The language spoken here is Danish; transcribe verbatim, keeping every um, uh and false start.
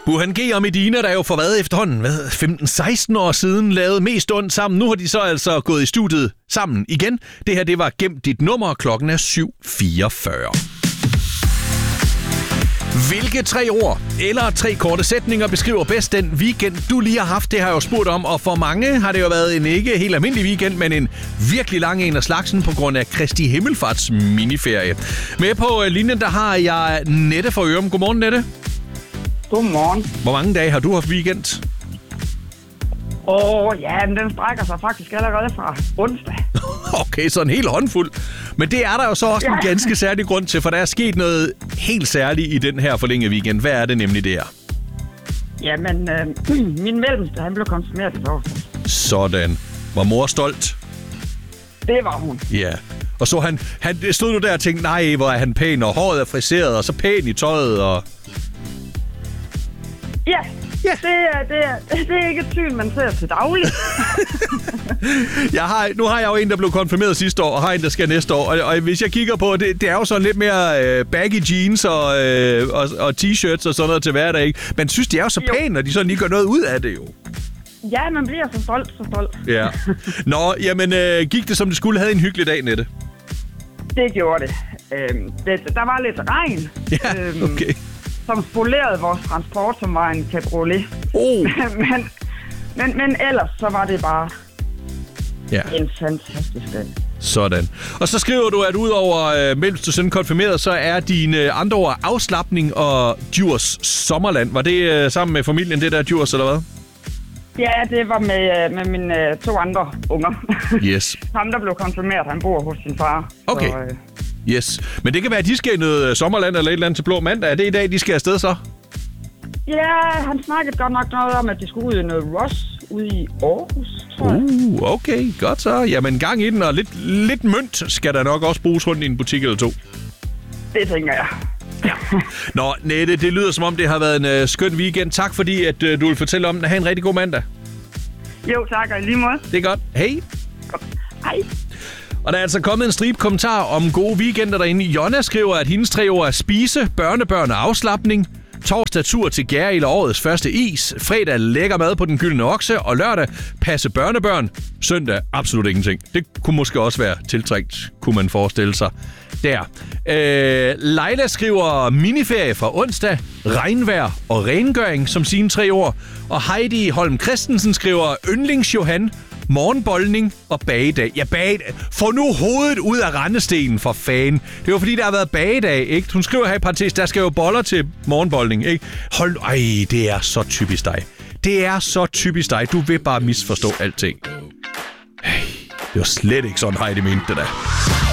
Burhan G og Medina, der jo for hvad efterhånden, hvad, femten seksten år siden, lavede mest ondt sammen. Nu har de så altså gået i studiet sammen igen. Det her, det var Gemt dit nummer, og klokken er syv fireogfyrre. Hvilke tre ord eller tre korte sætninger beskriver bedst den weekend, du lige har haft? Det har jeg jo spurgt om, og for mange har det jo været en ikke helt almindelig weekend, men en virkelig lang en af slagsen på grund af Kristi Himmelfarts miniferie. Med på linjen, der har jeg Nette fra Ørum. Godmorgen, Nette. Godmorgen. Hvor mange dage har du haft weekend? Åh, oh, ja, men den strækker sig faktisk allerede fra onsdag. Okay, så en hel håndfuld. Men det er der jo så også ja. en ganske særlig grund til, for der er sket noget helt særligt i den her forlængede weekend. Hvad er det nemlig, det er? Jamen, øh, min mellemste, han blev konfirmeret i torsdag. Sådan. Var mor stolt? Det var hun. Ja. Og så han, han stod nu der og tænkte, nej, hvor er han pæn, og håret er friseret, og så pæn i tøjet, og... Ja, ja. Det, er, det, er, det er ikke et syn, man ser til daglig. jeg har, nu har jeg jo en, der blev konfirmeret sidste år, og har en, der skal næste år. Og, og hvis jeg kigger på, det, det er jo sådan lidt mere øh, baggy jeans og, øh, og, og t-shirts og sådan noget til hverdag, ikke? Men synes, de er jo så pæne, når de sådan lige gør noget ud af det jo. Ja, man bliver så stolt, så stolt. Ja. Nå, jamen, øh, gik det som det skulle? Havde en hyggelig dag, Nette? Det gjorde det. Øhm, det der var lidt regn. Ja, øhm, okay. Som spolerede vores transport, som var en cabriolet. Oh. men, men, men ellers så var det bare ja. en fantastisk dag. Sådan. Og så skriver du, at udover øh, mens du sådan konfirmeret, så er dine andre ord afslapning og Djurs Sommerland. Var det øh, sammen med familien, det der Djurs, eller hvad? Ja, det var med, med mine øh, to andre unger. Yes. Ham, der blev konfirmeret, han bor hos sin far. Okay. Så, øh... Yes. Men det kan være, at de skal i noget sommerland eller et eller andet til Blå Mandag. Er det i dag, de skal afsted så? Ja, han snakkede godt nok noget om, at de skulle ud i noget Ross ude i Aarhus, tror jeg. Uh, okay. Godt så. Jamen, gang i den, og lidt, lidt mønt skal der nok også bruges rundt i en butik eller to. Det tænker jeg. Ja. Nå, Nette, det lyder som om, det har været en uh, skøn weekend. Tak fordi, at uh, du vil fortælle om den. Ha' en rigtig god mandag. Jo, tak, og i lige måde. Det er godt. Hej. Godt. Hej. Og der er altså kommet en stribe kommentar om gode weekender derinde. Jonna skriver, at hendes tre ord er spise, børnebørn og afslapning. Torsdag tur til Gæril og årets første is. Fredag lækker mad på den gyldne okse. Og lørdag passe børnebørn. Søndag absolut ingenting. Det kunne måske også være tiltrængt, kunne man forestille sig. Der. Øh, Leila skriver miniferie fra onsdag, regnvejr og rengøring som sine tre ord. Og Heidi Holm Christensen skriver yndlingsjohan, morgenboldning og bagedag. Ja, bagedag. Få nu hovedet ud af rendestenen for fan. Det var fordi, der har været bagedag, ikke? Hun skriver her i parentes, der skal jo boller til morgenboldning, ikke? Hold ej, det er så typisk dig. Det er så typisk dig. Du vil bare misforstå alting. Hey, det var slet ikke sådan, Heidi mente det der.